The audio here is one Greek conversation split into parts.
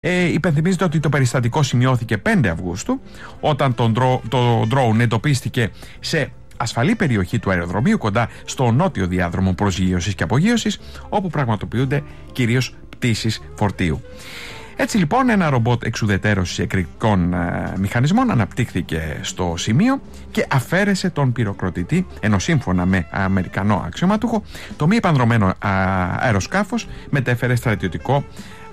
Υπενθυμίζεται ότι το περιστατικό σημειώθηκε 5 Αυγούστου, όταν το drone εντοπίστηκε σε ασφαλή περιοχή του αεροδρομίου, κοντά στο νότιο διάδρομο προσγείωσης και απογείωσης, όπου πραγματοποιούνται κυρίως πτήσεις φορτίου. Έτσι λοιπόν, ένα ρομπότ εξουδετέρωσης εκρηκτικών μηχανισμών αναπτύχθηκε στο σημείο και αφαίρεσε τον πυροκροτητή, ενώ σύμφωνα με Αμερικανό αξιωματούχο, το μη επανδρωμένο αεροσκάφος μετέφερε στρατιωτικό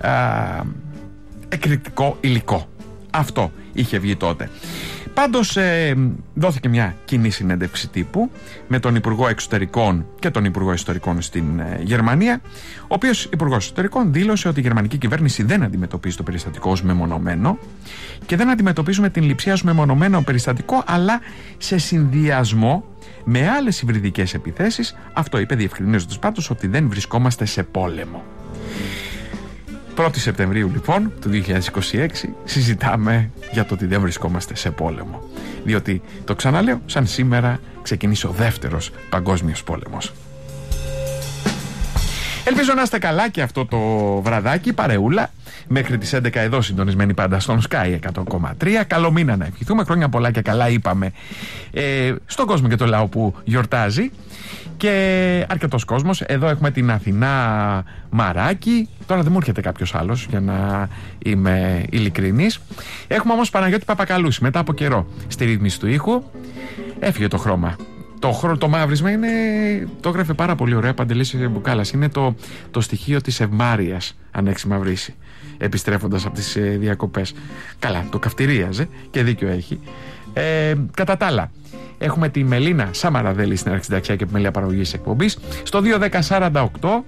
εκρηκτικό υλικό. Αυτό είχε βγει τότε. Πάντως δόθηκε μια κοινή συνέντευξη τύπου με τον Υπουργό Εξωτερικών και τον Υπουργό Ιστορικών στην Γερμανία, ο οποίος Υπουργός Εξωτερικών δήλωσε ότι η γερμανική κυβέρνηση δεν αντιμετωπίζει το περιστατικό ως μεμονωμένο και δεν αντιμετωπίζουμε την λειψία ως μεμονωμένο περιστατικό, αλλά σε συνδυασμό με άλλες υβριδικές επιθέσεις. Αυτό είπε, διευκρινίζοντας πάντως ότι δεν βρισκόμαστε σε πόλεμο. 1η Σεπτεμβρίου λοιπόν του 2026 συζητάμε για το ότι δεν βρισκόμαστε σε πόλεμο, διότι, το ξαναλέω, σαν σήμερα ξεκινήσει ο δεύτερος παγκόσμιος πόλεμος. Ελπίζω να είστε καλά και αυτό το βραδάκι, παρεούλα, μέχρι τις 11 εδώ συντονισμένοι πάντα στον Sky 100,3. Καλό μήνα να ευχηθούμε, χρόνια πολλά και καλά είπαμε στον κόσμο και το λαό που γιορτάζει. Και αρκετός κόσμος. Εδώ έχουμε την Αθηνά Μαράκη. Τώρα δεν μου έρχεται κάποιος άλλος, για να είμαι ειλικρινής. Έχουμε όμως Παναγιώτη Παπακαλούση μετά από καιρό στη ρύθμιση του ήχου. Έφυγε το χρώμα. Το μαύρισμα είναι, το έγραφε πάρα πολύ ωραία Παντελής Μπουκάλας. Είναι το στοιχείο της ευμάρειας, αν έχει μαυρίσει, επιστρέφοντας από τις διακοπές. Καλά, το καυτηρίαζε και δίκιο έχει. Κατά τα άλλα, έχουμε τη Μελίνα Σαμαραδέλη στην αρχισυνταξιά και επιμέλεια παραγωγής εκπομπής στο 21048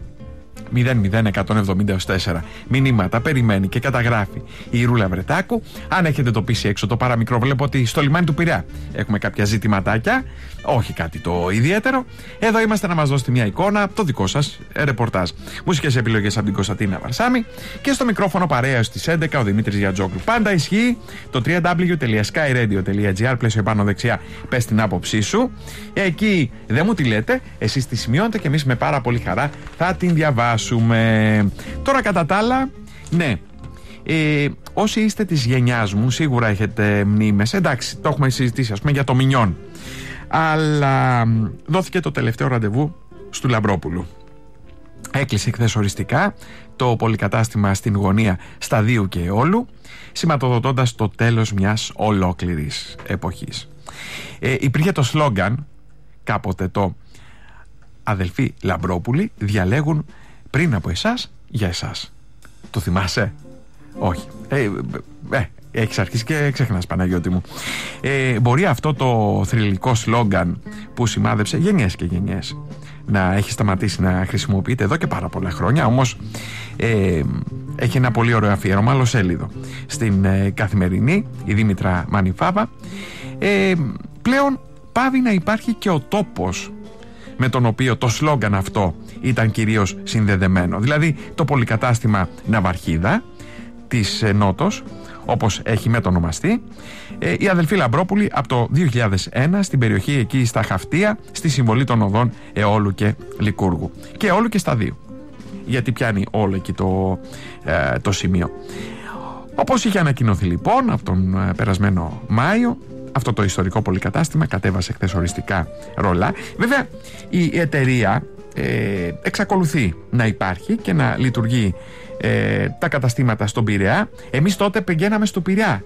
00170-4 μηνύματα περιμένει και καταγράφει η Ρούλα Βρετάκου. Αν έχετε εντοπίσει έξω το παραμικρό, βλέπω ότι στο λιμάνι του Πειραιά έχουμε κάποια ζητηματάκια, όχι κάτι το ιδιαίτερο. Εδώ είμαστε να μας δώσετε μια εικόνα, το δικό σας ρεπορτάζ. Μουσικές επιλογές από την Κωνσταντίνα Βαρσάμη και στο μικρόφωνο παρέα στις 11 ο Δημήτρης Γιατζόγλου. Πάντα ισχύει το www.skyradio.gr, πλαίσιο πάνω δεξιά, πες την άποψή σου. Εκεί δεν μου τη λέτε, εσείς τη σημειώνετε και εμείς με πάρα πολύ χαρά θα την διαβάσουμε. Τώρα, κατά τα άλλα, ναι, όσοι είστε της γενιάς μου σίγουρα έχετε μνήμες. Εντάξει, το έχουμε συζητήσει, ας πούμε, για το Μινιόν, αλλά δόθηκε το τελευταίο ραντεβού στου Λαμπρόπουλου. Έκλεισε χθες οριστικά το πολυκατάστημα στην γωνία Σταδίου και Αιώλου, σηματοδοτώντας το τέλος μιας ολόκληρης εποχής. Υπήρχε το σλόγγαν κάποτε, το «Αδελφοί Λαμπρόπουλοι διαλέγουν πριν από εσάς για εσάς». Το θυμάσαι? Όχι. Έχεις αρχίσει και ξεχνάς, Παναγιώτη μου. Μπορεί αυτό το θρυλικό σλόγγαν που σημάδεψε γενιές και γενιές να έχει σταματήσει να χρησιμοποιείται εδώ και πάρα πολλά χρόνια, όμως έχει ένα πολύ ωραίο αφιέρωμα, αλλοσέλιδο, στην Καθημερινή, η Δήμητρα Μανιφάβα. Πλέον πάβει να υπάρχει και ο τόπος με τον οποίο το σλόγγαν αυτό ήταν κυρίως συνδεδεμένο. Δηλαδή το πολυκατάστημα Ναυαρχίδα της Νότος, όπως έχει μετονομαστεί, οι αδελφοί Λαμπρόπουλοι από το 2001 στην περιοχή εκεί στα Χαυτία, στη συμβολή των οδών Αιώλου και Λικούργου και Αιώλου και Σταδίου, γιατί πιάνει όλο εκεί το σημείο. Όπως είχε ανακοινωθεί λοιπόν από τον περασμένο Μάιο, αυτό το ιστορικό πολυκατάστημα κατέβασε χθες οριστικά ρολά. Βέβαια η εταιρεία εξακολουθεί να υπάρχει και να λειτουργεί τα καταστήματα στον Πειραιά. Εμείς τότε πηγαίναμε στο Πειραιά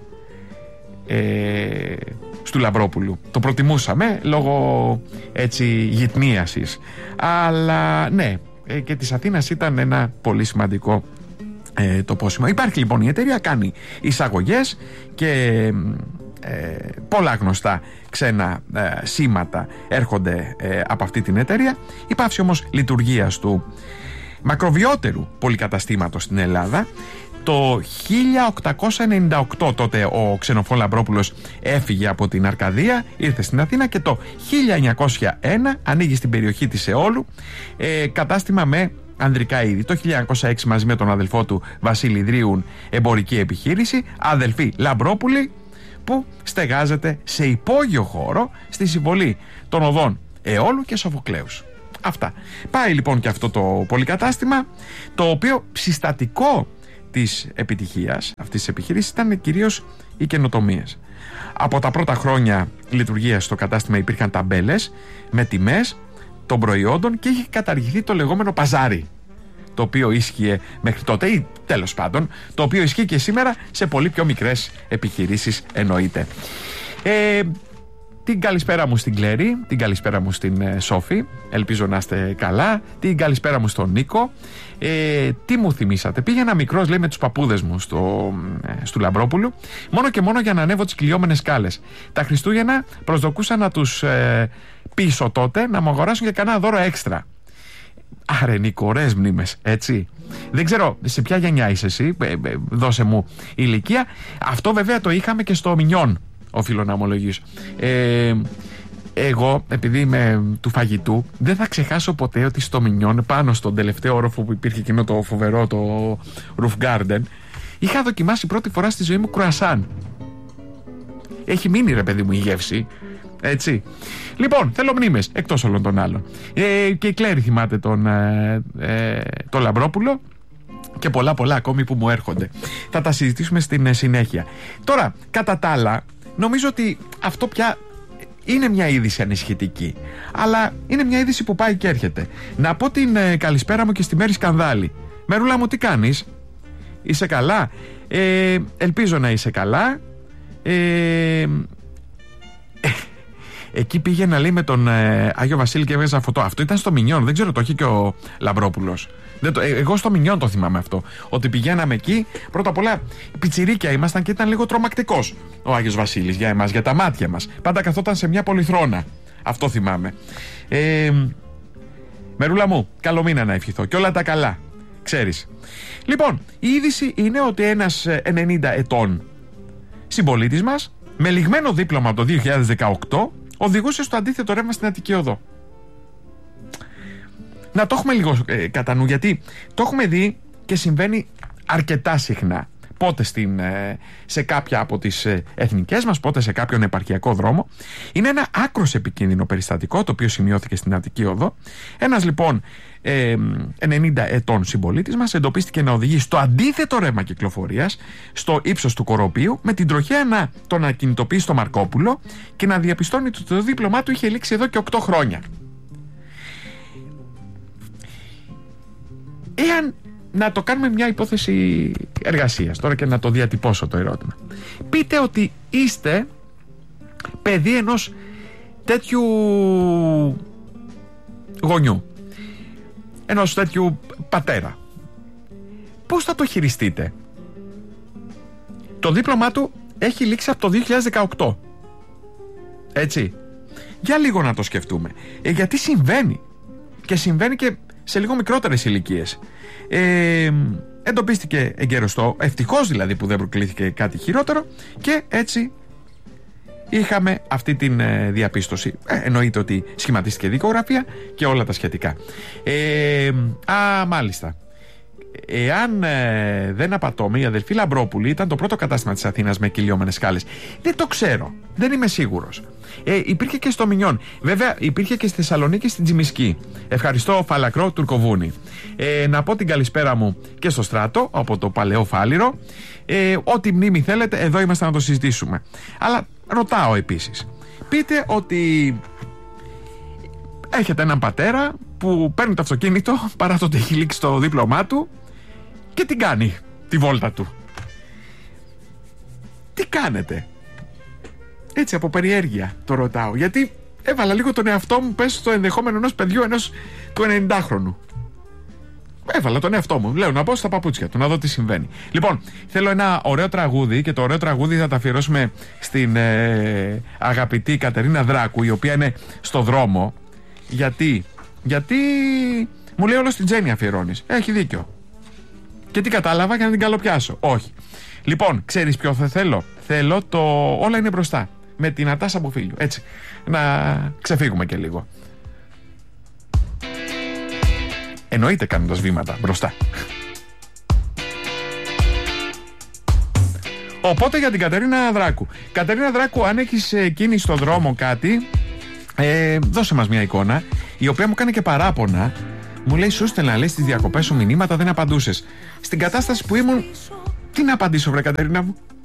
στου Λαμπρόπουλου. Το προτιμούσαμε λόγω έτσι γυτνίασης. Αλλά ναι, και της Αθήνας ήταν ένα πολύ σημαντικό το πόσιμο. Υπάρχει λοιπόν η εταιρεία, κάνει εισαγωγές και πολλά γνωστά ξένα σήματα έρχονται από αυτή την εταιρεία. Η πάυση όμως λειτουργίας του μακροβιότερου πολυκαταστήματος στην Ελλάδα το 1898, τότε ο Ξενοφών Λαμπρόπουλος έφυγε από την Αρκαδία, ήρθε στην Αθήνα και το 1901 ανοίγει στην περιοχή της Αιώλου κατάστημα με ανδρικά είδη. Το 1906 μαζί με τον αδελφό του Βασίλη ιδρύουν εμπορική επιχείρηση, αδελφοί Λαμπρόπουλοι, που στεγάζεται σε υπόγειο χώρο στη συμβολή των οδών Αιώλου και Σοφοκλέους. Αυτά. Πάει λοιπόν και αυτό το πολυκατάστημα, το οποίο συστατικό της επιτυχίας αυτής της επιχείρησης ήταν κυρίως οι καινοτομίες. Από τα πρώτα χρόνια λειτουργίας στο κατάστημα υπήρχαν ταμπέλες με τιμές των προϊόντων και είχε καταργηθεί το λεγόμενο παζάρι, το οποίο ίσχυε μέχρι τότε, ή τέλος πάντων, το οποίο ισχύει και σήμερα σε πολύ πιο μικρές επιχειρήσεις, εννοείται. Την καλησπέρα μου στην Κλέρη, την καλησπέρα μου στην Σόφη, ελπίζω να είστε καλά, την καλησπέρα μου στον Νίκο. Τι μου θυμήσατε? Πήγαινα μικρός, λέει, με τους παππούδες μου στο Λαμπρόπουλου, μόνο και μόνο για να ανέβω τις κυλιόμενες σκάλες. Τα Χριστούγεννα προσδοκούσα να τους πείσω τότε να μου αγοράσουν και κανένα δώρο έξτρα. Άρε Νίκο, ωραίες μνήμες, έτσι. Δεν ξέρω σε ποια γενιά είσαι εσύ, δώσε μου ηλικία. Αυτό βέβαια το είχαμε και στο Μινιόν, οφείλω να ομολογήσω. Εγώ, επειδή είμαι του φαγητού, δεν θα ξεχάσω ποτέ ότι στο Μινιόν, πάνω στον τελευταίο όροφο που υπήρχε εκείνο το φοβερό, το Roof Garden, είχα δοκιμάσει πρώτη φορά στη ζωή μου κρουασάν. Έχει μείνει, ρε παιδί μου, η γεύση. Έτσι. Λοιπόν, θέλω μνήμες εκτός όλων των άλλων. Και η Κλέρη θυμάται τον Λαμπρόπουλο και πολλά ακόμη που μου έρχονται. Θα τα συζητήσουμε στην συνέχεια. Τώρα, κατά τα άλλα, νομίζω ότι αυτό πια είναι μια είδηση ανησυχητική. Αλλά είναι μια είδηση που πάει και έρχεται. Να πω την καλησπέρα μου και στη Μέρη Σκανδάλη. Μερούλα μου, τι κάνεις? Είσαι καλά? Ελπίζω να είσαι καλά. Εκεί πήγαινα, λέει, με τον Άγιο Βασίλη και έβγαζα φωτό. Αυτό ήταν στο Μινιόν, δεν ξέρω, το έχει και ο Λαμπρόπουλος. Εγώ στο Μινιόν το θυμάμαι αυτό. Ότι πηγαίναμε εκεί, πρώτα απ' όλα πιτσιρίκια ήμασταν και ήταν λίγο τρομακτικός ο Άγιος Βασίλης για εμάς, για τα μάτια μας. Πάντα καθόταν σε μια πολυθρόνα. Αυτό θυμάμαι. Μερούλα μου, καλό μήνα να ευχηθώ και όλα τα καλά. Ξέρεις. Λοιπόν, η είδηση είναι ότι ένας 90 ετών συμπολίτης μας, με λιγμένο δίπλωμα από το 2018, οδηγούσε στο αντίθετο ρεύμα στην Αττική Οδό. Να το έχουμε λίγο κατά νου, γιατί το έχουμε δει και συμβαίνει αρκετά συχνά. Πότε σε κάποια από τις εθνικές μας, πότε σε κάποιον επαρχιακό δρόμο. Είναι ένα άκρως επικίνδυνο περιστατικό, το οποίο σημειώθηκε στην Αττική Οδό. Ένας λοιπόν 90 ετών συμπολίτης μας εντοπίστηκε να οδηγεί στο αντίθετο ρεύμα κυκλοφορίας, στο ύψος του Κοροπίου, με την τροχέα να τον ακινητοποιεί στο Μαρκόπουλο και να διαπιστώνει ότι το δίπλωμά του είχε λήξει εδώ και 8 χρόνια. Εάν να το κάνουμε μια υπόθεση εργασίας τώρα και να το διατυπώσω το ερώτημα, πείτε ότι είστε παιδί ενός τέτοιου γονιού, ενός τέτοιου πατέρα. Πώς θα το χειριστείτε? Το δίπλωμά του έχει λήξει από το 2018. Έτσι. Για λίγο να το σκεφτούμε. Γιατί συμβαίνει. Και συμβαίνει και σε λίγο μικρότερες ηλικίες. Εντοπίστηκε εγκαίρωστο, ευτυχώς δηλαδή που δεν προκλήθηκε κάτι χειρότερο, και έτσι είχαμε αυτή την διαπίστωση. Εννοείται ότι σχηματίστηκε δικογραφία και όλα τα σχετικά. Μάλιστα. Εάν δεν απατώμε, η αδελφή Λαμπρόπουλη ήταν το πρώτο κατάστημα της Αθήνας με κυλιόμενες σκάλες. Δεν το ξέρω, δεν είμαι σίγουρος. Υπήρχε και στο Μινιόν. Βέβαια υπήρχε και στη Θεσσαλονίκη, στην Τζιμισκή. Ευχαριστώ, Φαλακρό, Τουρκοβούνη. Να πω την καλησπέρα μου και στο Στράτο, από το Παλαιό Φάληρο. Ό,τι μνήμη θέλετε, εδώ είμαστε να το συζητήσουμε. Αλλά ρωτάω επίσης, πείτε ότι έχετε έναν πατέρα που παίρνει το αυτοκίνητο παρά το ότι έχει λήξει το δίπλωμά του και την κάνει τη βόλτα του. Τι κάνετε? Έτσι από περιέργεια το ρωτάω, γιατί έβαλα λίγο τον εαυτό μου, πες, στο ενδεχόμενο ενός παιδιού, του 90χρονου. Έβαλα τον εαυτό μου, λέω, να μπω στα παπούτσια του, να δω τι συμβαίνει. Λοιπόν, θέλω ένα ωραίο τραγούδι, και το ωραίο τραγούδι θα τα αφιερώσουμε στην αγαπητή Κατερίνα Δράκου, η οποία είναι στο δρόμο. Γιατί μου λέει όλο στην Τζέννη αφιερώνεις. Έχει δίκιο. Και τι κατάλαβα, για να την καλοπιάσω? Όχι. Λοιπόν, ξέρεις ποιο θα θέλω? Θέλω το Όλα είναι μπροστά, με την Ατάσα Μπουφίλιου. Έτσι, να ξεφύγουμε και λίγο. Εννοείται κάνοντας βήματα μπροστά. Οπότε για την Κατερίνα Δράκου. Κατερίνα Δράκου, αν έχεις κίνηση στον δρόμο κάτι, δώσε μας μια εικόνα, η οποία μου κάνει και παράπονα. Μου λέει, σου στέλνα, λέει, στις διακοπές σου μηνύματα, δεν απαντούσες. Στην κατάσταση που ήμουν, Τι να απαντήσω, βρε Κατερίνα μου.